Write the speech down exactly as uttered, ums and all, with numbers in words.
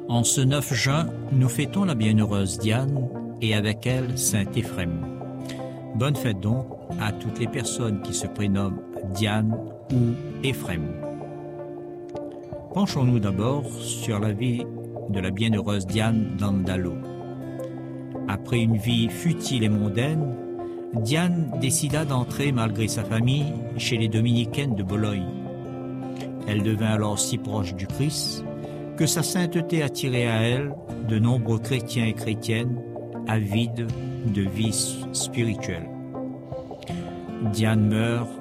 En ce neuf juin, nous fêtons la bienheureuse Diane et avec elle Saint Éphrem. Bonne fête donc à toutes les personnes qui se prénomment Diane ou Éphrem. Penchons-nous d'abord sur la vie de la bienheureuse Diane d'Andalo. Après une vie futile et mondaine, Diane décida d'entrer malgré sa famille chez les dominicaines de Bologne. Elle devint alors si proche du Christ que sa sainteté attirait à elle de nombreux chrétiens et chrétiennes avides de vie spirituelle. Diane meurt